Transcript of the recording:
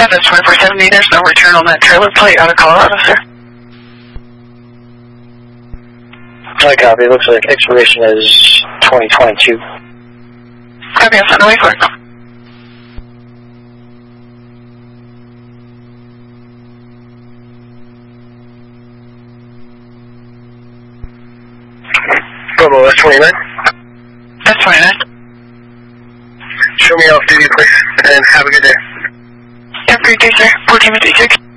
that's 2470. There's no return on that trailer plate out of Colorado, sir. I copy. It looks like expiration is 2022. Copy, I'll send away for it. Bravo, that's 29. That's 29. Show me off duty, please, and have a good day. Have a great day, sir. 1456.